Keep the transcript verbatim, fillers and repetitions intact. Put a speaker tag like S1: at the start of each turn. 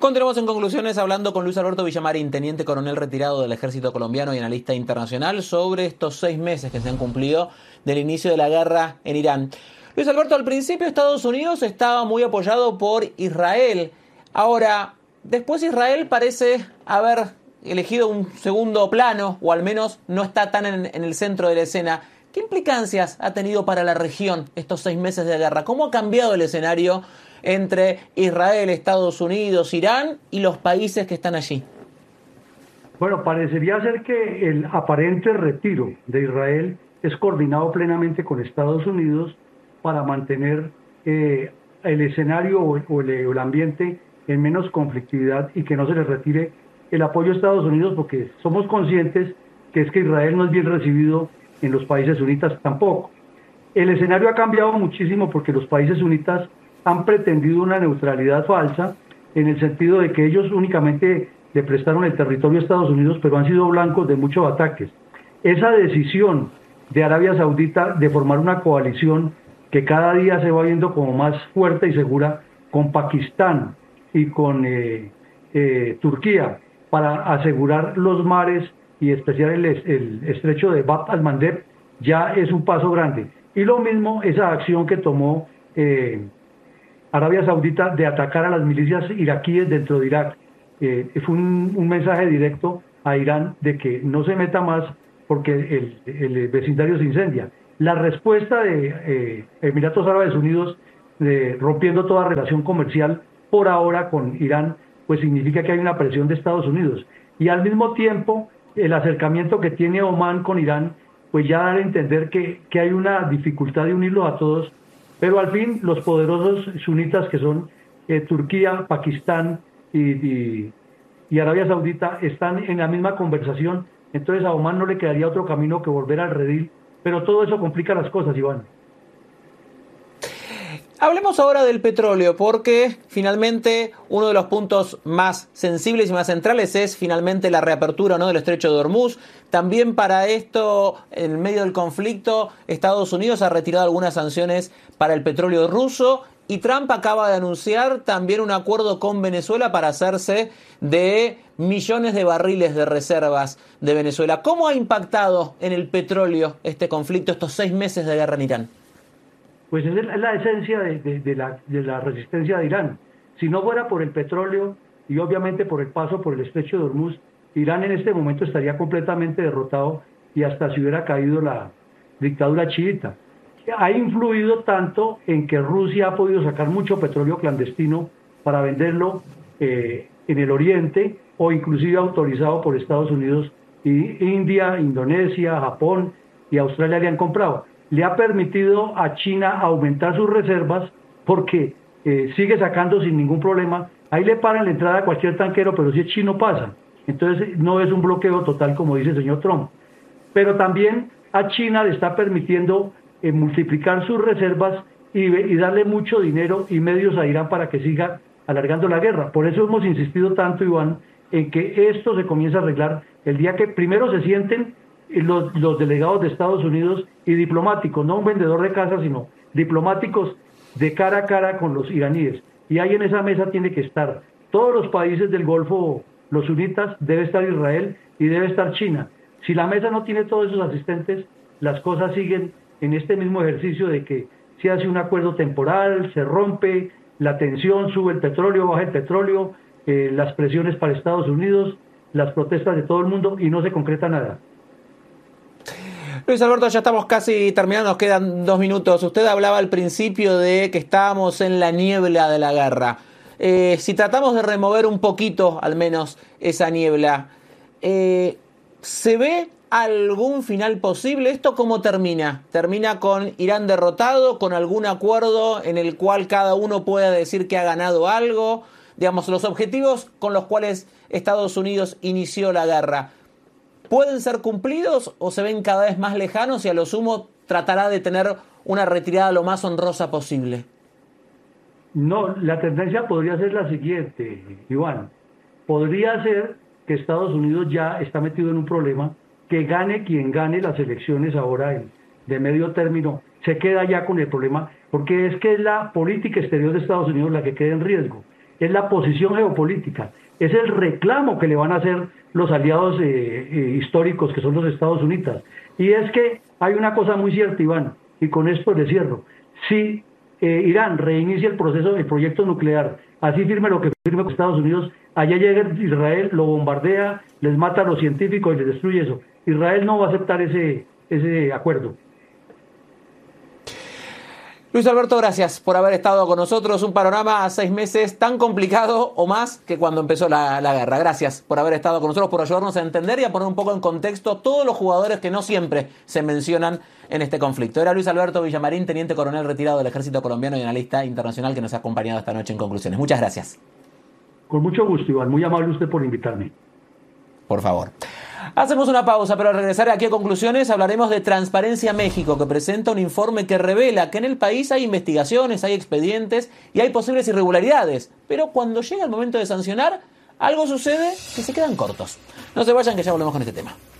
S1: Continuamos en conclusiones hablando con Luis Alberto Villamarín, teniente coronel retirado del Ejército Colombiano y analista internacional, sobre estos seis meses que se han cumplido del inicio de la guerra en Irán. Luis Alberto, al principio Estados Unidos estaba muy apoyado por Israel. Ahora, después Israel parece haber elegido un segundo plano, o al menos no está tan en, en el centro de la escena. ¿Qué implicancias ha tenido para la región estos seis meses de guerra? ¿Cómo ha cambiado el escenario entre Israel, Estados Unidos, Irán y los países que están allí?
S2: Bueno, parecería ser que el aparente retiro de Israel es coordinado plenamente con Estados Unidos para mantener eh, el escenario o, o, el, o el ambiente en menos conflictividad y que no se les retire el apoyo a Estados Unidos, porque somos conscientes que es que Israel no es bien recibido en los países sunitas tampoco. El escenario ha cambiado muchísimo porque los países sunitas han pretendido una neutralidad falsa, en el sentido de que ellos únicamente le prestaron el territorio a Estados Unidos, pero han sido blancos de muchos ataques. Esa decisión de Arabia Saudita de formar una coalición que cada día se va viendo como más fuerte y segura con Pakistán y con eh, eh, Turquía para asegurar los mares y especial el, el estrecho de Bab al-Mandeb, ya es un paso grande. Y lo mismo esa acción que tomó eh, Arabia Saudita de atacar a las milicias iraquíes dentro de Irak. Eh, fue un, un mensaje directo a Irán de que no se meta más porque el, el vecindario se incendia. La respuesta de eh, Emiratos Árabes Unidos eh, rompiendo toda relación comercial por ahora con Irán, pues significa que hay una presión de Estados Unidos. Y al mismo tiempo, el acercamiento que tiene Omán con Irán, pues ya da a entender que, que hay una dificultad de unirlos a todos. Pero al fin, los poderosos sunitas que son eh, Turquía, Pakistán y, y, y Arabia Saudita están en la misma conversación. Entonces a Omán no le quedaría otro camino que volver al redil. Pero todo eso complica las cosas, Iván.
S1: Hablemos ahora del petróleo, porque finalmente uno de los puntos más sensibles y más centrales es finalmente la reapertura, ¿no?, del estrecho de Hormuz. También para esto, en medio del conflicto, Estados Unidos ha retirado algunas sanciones para el petróleo ruso y Trump acaba de anunciar también un acuerdo con Venezuela para hacerse de millones de barriles de reservas de Venezuela. ¿Cómo ha impactado en el petróleo este conflicto, estos seis meses de guerra en Irán?
S2: Pues es la esencia de, de, de, la, de la resistencia de Irán. Si no fuera por el petróleo y obviamente por el paso por el estrecho de Hormuz, Irán en este momento estaría completamente derrotado y hasta se hubiera caído la dictadura chiita. Ha influido tanto en que Rusia ha podido sacar mucho petróleo clandestino para venderlo eh, en el oriente o inclusive autorizado por Estados Unidos, y India, Indonesia, Japón y Australia le han comprado. Le ha permitido a China aumentar sus reservas porque eh, sigue sacando sin ningún problema. Ahí le paran la entrada a cualquier tanquero, pero si es chino pasa. Entonces no es un bloqueo total como dice el señor Trump. Pero también a China le está permitiendo eh, multiplicar sus reservas y, y darle mucho dinero y medios a Irán para que siga alargando la guerra. Por eso hemos insistido tanto, Iván, en que esto se comience a arreglar el día que primero se sienten Los, los delegados de Estados Unidos y diplomáticos, no un vendedor de casa, sino diplomáticos de cara a cara con los iraníes. Y ahí en esa mesa tiene que estar todos los países del Golfo, los sunitas, debe estar Israel y debe estar China. Si la mesa no tiene todos esos asistentes, las cosas siguen en este mismo ejercicio de que se hace un acuerdo temporal, se rompe, la tensión, sube el petróleo, baja el petróleo, eh, las presiones para Estados Unidos, las protestas de todo el mundo y no se concreta nada.
S1: Luis Alberto, ya estamos casi terminando, nos quedan dos minutos. Usted hablaba al principio de que estábamos en la niebla de la guerra. Eh, si tratamos de remover un poquito, al menos, esa niebla, eh, ¿se ve algún final posible? ¿Esto cómo termina? ¿Termina con Irán derrotado, con algún acuerdo en el cual cada uno pueda decir que ha ganado algo? Digamos, los objetivos con los cuales Estados Unidos inició la guerra, ¿pueden ser cumplidos o se ven cada vez más lejanos y a lo sumo tratará de tener una retirada lo más honrosa posible?
S2: No, la tendencia podría ser la siguiente, Iván. Podría ser que Estados Unidos ya está metido en un problema, que gane quien gane las elecciones ahora en, de medio término, se queda ya con el problema, porque es que es la política exterior de Estados Unidos la que queda en riesgo. es la posición geopolítica, es el reclamo que le van a hacer los aliados eh, eh, históricos que son los Estados Unidos. Y es que hay una cosa muy cierta, Iván, y con esto le cierro. Si eh, Irán reinicia el proceso del proyecto nuclear, así firme lo que firme con Estados Unidos, allá llega Israel, lo bombardea, les mata a los científicos y les destruye eso. Israel no va a aceptar ese, ese acuerdo.
S1: Luis Alberto, gracias por haber estado con nosotros. Un panorama a seis meses tan complicado o más que cuando empezó la, la guerra. Gracias por haber estado con nosotros, por ayudarnos a entender y a poner un poco en contexto todos los jugadores que no siempre se mencionan en este conflicto. Era Luis Alberto Villamarín, teniente coronel retirado del Ejército Colombiano y analista internacional, que nos ha acompañado esta noche en Conclusiones. Muchas gracias.
S2: Con mucho gusto, Iván. Muy amable usted por invitarme.
S1: Por favor. Hacemos una pausa, pero al regresar aquí a Conclusiones hablaremos de Transparencia México, que presenta un informe que revela que en el país hay investigaciones, hay expedientes y hay posibles irregularidades. Pero cuando llega el momento de sancionar, algo sucede que se quedan cortos. No se vayan, que ya volvemos con este tema.